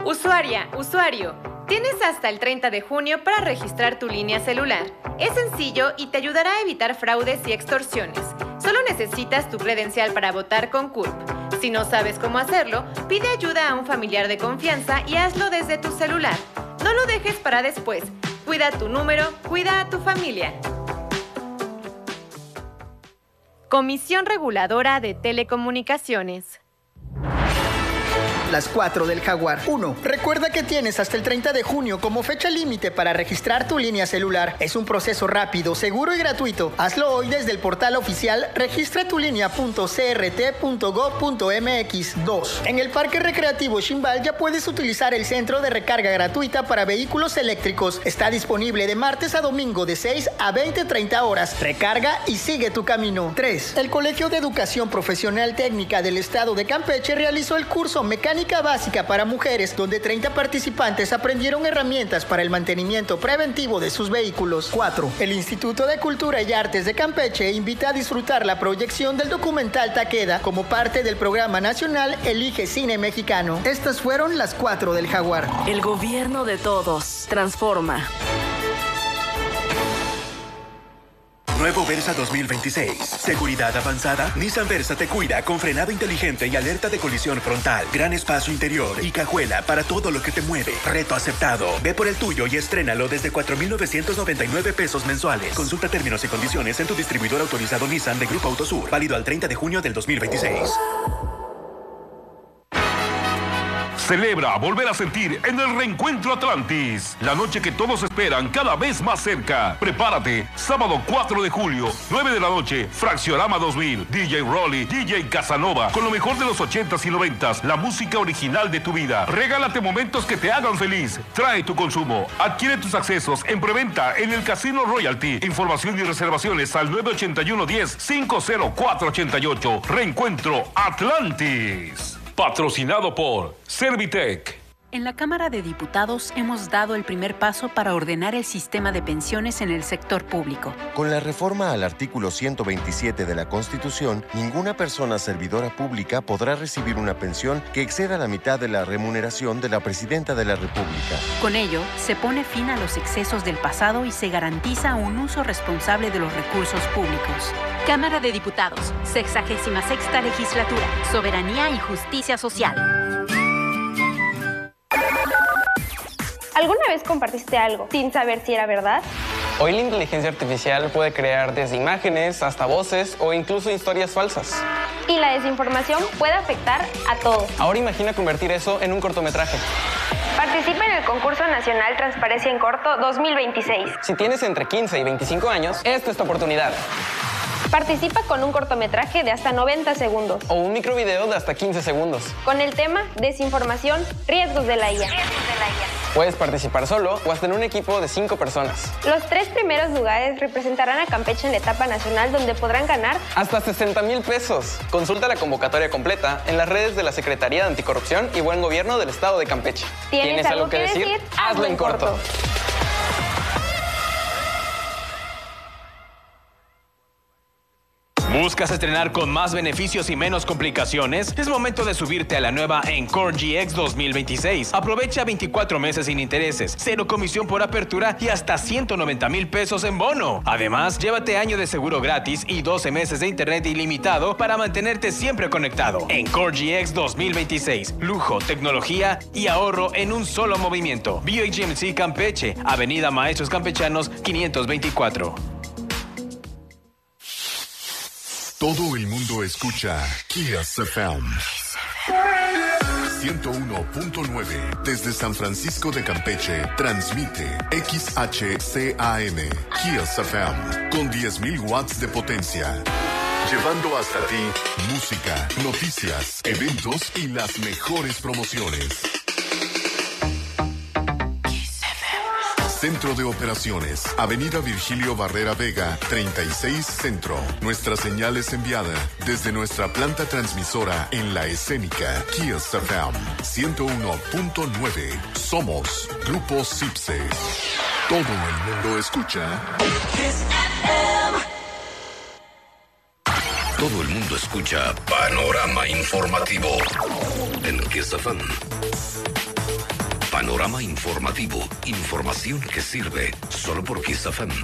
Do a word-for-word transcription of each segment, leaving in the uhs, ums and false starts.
Usuaria, usuario, tienes hasta el treinta de junio para registrar tu línea celular. Es sencillo y te ayudará a evitar fraudes y extorsiones. Solo necesitas tu credencial para votar con C U R P. Si no sabes cómo hacerlo, pide ayuda a un familiar de confianza y hazlo desde tu celular. No lo dejes para después. Cuida tu número, cuida a tu familia. Comisión Reguladora de Telecomunicaciones. Las cuatro del Jaguar. uno. Recuerda que tienes hasta el treinta de junio como fecha límite para registrar tu línea celular. Es un proceso rápido, seguro y gratuito. Hazlo hoy desde el portal oficial registra tu línea punto c r t punto gov punto m x. dos. En el Parque Recreativo Ximbal ya puedes utilizar el centro de recarga gratuita para vehículos eléctricos. Está disponible de martes a domingo de seis a veinte treinta horas. Recarga y sigue tu camino. tres. El Colegio de Educación Profesional Técnica del Estado de Campeche realizó el curso Mecánica Básica para Mujeres, donde treinta participantes aprendieron herramientas para el mantenimiento preventivo de sus vehículos. cuatro. El Instituto de Cultura y Artes de Campeche invita a disfrutar la proyección del documental Taqueda como parte del programa nacional Elige Cine Mexicano. Estas fueron las cuatro del Jaguar. El gobierno de todos. Transforma. Nuevo Versa dos mil veintiséis. Seguridad avanzada. Nissan Versa te cuida con frenado inteligente y alerta de colisión frontal. Gran espacio interior y cajuela para todo lo que te mueve. Reto aceptado. Ve por el tuyo y estrénalo desde cuatro mil novecientos noventa y nueve pesos mensuales. Consulta términos y condiciones en tu distribuidor autorizado Nissan de Grupo Autosur. Válido al treinta de junio del dos mil veintiséis. Celebra volver a sentir en el Reencuentro Atlantis. La noche que todos esperan cada vez más cerca. Prepárate, sábado cuatro de julio, nueve de la noche, Fracciorama dos mil, D J Rolly, D J Casanova, con lo mejor de los ochentas y noventas, la música original de tu vida. Regálate momentos que te hagan feliz. Trae tu consumo. Adquiere tus accesos en preventa en el Casino Royalty. Información y reservaciones al nueve ochenta y uno diez cinco cero cuatro ochenta y ocho. Reencuentro Atlantis. Patrocinado por Servitec. En la Cámara de Diputados hemos dado el primer paso para ordenar el sistema de pensiones en el sector público. Con la reforma al artículo ciento veintisiete de la Constitución, ninguna persona servidora pública podrá recibir una pensión que exceda la mitad de la remuneración de la Presidenta de la República. Con ello, se pone fin a los excesos del pasado y se garantiza un uso responsable de los recursos públicos. Cámara de Diputados, sexagésima sexta legislatura, Soberanía y Justicia Social. ¿Alguna vez compartiste algo sin saber si era verdad? Hoy la inteligencia artificial puede crear desde imágenes hasta voces o incluso historias falsas. Y la desinformación puede afectar a todos. Ahora imagina convertir eso en un cortometraje. Participa en el Concurso Nacional Transparencia en Corto dos mil veintiséis. Si tienes entre quince y veinticinco años, esta es tu oportunidad. Participa con un cortometraje de hasta noventa segundos. O un microvideo de hasta quince segundos. Con el tema Desinformación, riesgos de la I A. Riesgos de la I A. Puedes participar solo o hasta en un equipo de cinco personas. Los tres primeros lugares representarán a Campeche en la etapa nacional, donde podrán ganar hasta sesenta mil pesos. Consulta la convocatoria completa en las redes de la Secretaría de Anticorrupción y Buen Gobierno del Estado de Campeche. ¿Tienes, ¿Tienes algo, algo que decir? decir? Hazlo en corto. corto. ¿Buscas estrenar con más beneficios y menos complicaciones? Es momento de subirte a la nueva Encore G X dos mil veintiséis. Aprovecha veinticuatro meses sin intereses, cero comisión por apertura y hasta ciento noventa mil pesos en bono. Además, llévate año de seguro gratis y doce meses de internet ilimitado para mantenerte siempre conectado. Encore G X dos mil veintiséis. Lujo, tecnología y ahorro en un solo movimiento. B H M C Campeche, Avenida Maestros Campechanos quinientos veinticuatro. Todo el mundo escucha Kiss F M ciento uno punto nueve desde San Francisco de Campeche. Transmite X H C A M Kiss F M con diez mil watts de potencia, llevando hasta ti música, noticias, eventos y las mejores promociones. Centro de Operaciones, Avenida Virgilio Barrera Vega, treinta y seis Centro. Nuestra señal es enviada desde nuestra planta transmisora en la escénica Kiss F M ciento uno punto nueve. Somos Grupo Cipse. Todo el mundo escucha Kiss F M. Todo el mundo escucha Panorama Informativo en Kiss F M. Panorama informativo. Información que sirve. Solo por Kiss F M.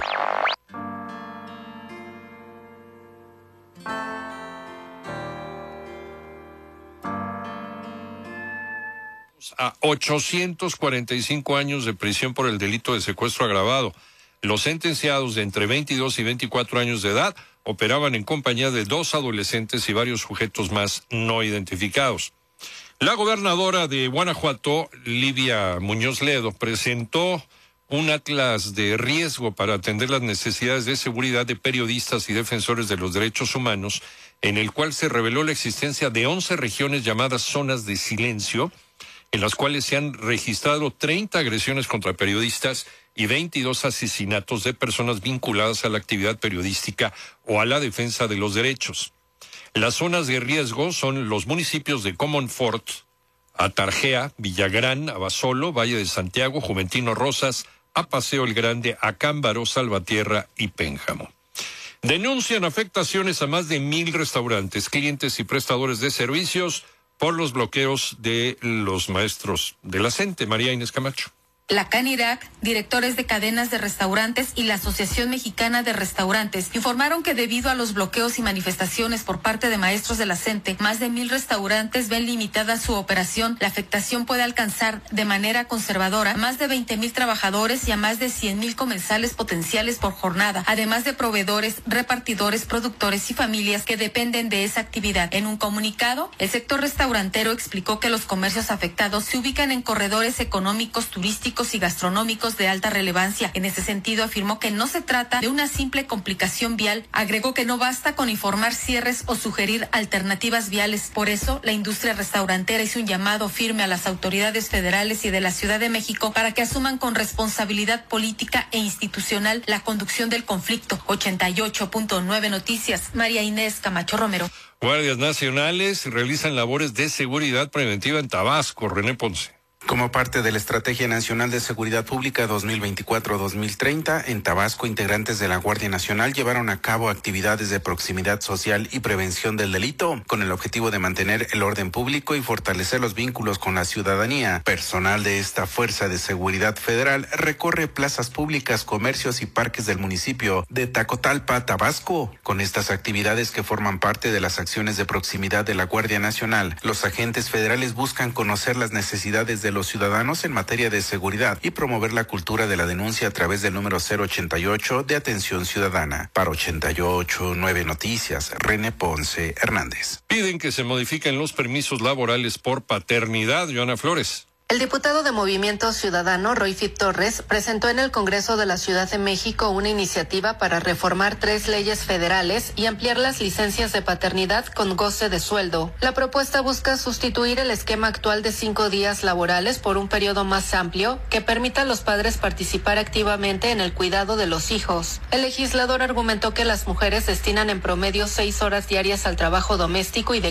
A ochocientos cuarenta y cinco años de prisión por el delito de secuestro agravado. Los sentenciados de entre veintidós y veinticuatro años de edad operaban en compañía de dos adolescentes y varios sujetos más no identificados. La gobernadora de Guanajuato, Livia Muñoz Ledo, presentó un atlas de riesgo para atender las necesidades de seguridad de periodistas y defensores de los derechos humanos, en el cual se reveló la existencia de once regiones llamadas zonas de silencio, en las cuales se han registrado treinta agresiones contra periodistas y veintidós asesinatos de personas vinculadas a la actividad periodística o a la defensa de los derechos. Las zonas de riesgo son los municipios de Comonfort, Atarjea, Villagrán, Abasolo, Valle de Santiago, Juventino Rosas, Apaseo el Grande, Acámbaro, Salvatierra y Pénjamo. Denuncian afectaciones a más de mil restaurantes, clientes y prestadores de servicios por los bloqueos de los maestros de la CENTE. María Inés Camacho. La CANIRAC, directores de cadenas de restaurantes y la Asociación Mexicana de Restaurantes informaron que debido a los bloqueos y manifestaciones por parte de maestros de la CENTE, más de mil restaurantes ven limitada su operación. La afectación puede alcanzar de manera conservadora a más de veinte mil trabajadores y a más de cien mil comensales potenciales por jornada, además de proveedores, repartidores, productores y familias que dependen de esa actividad. En un comunicado, el sector restaurantero explicó que los comercios afectados se ubican en corredores económicos, turísticos y gastronómicos de alta relevancia. En ese sentido, afirmó que no se trata de una simple complicación vial. Agregó que no basta con informar cierres o sugerir alternativas viales. Por eso, la industria restaurantera hizo un llamado firme a las autoridades federales y de la Ciudad de México para que asuman con responsabilidad política e institucional la conducción del conflicto. ochenta y ocho punto nueve Noticias, María Inés Camacho Romero. Guardias nacionales realizan labores de seguridad preventiva en Tabasco. René Ponce. Como parte de la Estrategia Nacional de Seguridad Pública dos mil veinticuatro a dos mil treinta, en Tabasco, integrantes de la Guardia Nacional llevaron a cabo actividades de proximidad social y prevención del delito, con el objetivo de mantener el orden público y fortalecer los vínculos con la ciudadanía. Personal de esta Fuerza de Seguridad Federal recorre plazas públicas, comercios y parques del municipio de Tacotalpa, Tabasco. Con estas actividades que forman parte de las acciones de proximidad de la Guardia Nacional, los agentes federales buscan conocer las necesidades de los ciudadanos en materia de seguridad y promover la cultura de la denuncia a través del número cero ochenta y ocho de Atención Ciudadana. Para ochenta y ocho punto nueve Noticias, René Ponce Hernández. Piden que se modifiquen los permisos laborales por paternidad. Joana Flores. El diputado de Movimiento Ciudadano, Royfit Torres, presentó en el Congreso de la Ciudad de México una iniciativa para reformar tres leyes federales y ampliar las licencias de paternidad con goce de sueldo. La propuesta busca sustituir el esquema actual de cinco días laborales por un periodo más amplio que permita a los padres participar activamente en el cuidado de los hijos. El legislador argumentó que las mujeres destinan en promedio seis horas diarias al trabajo doméstico y de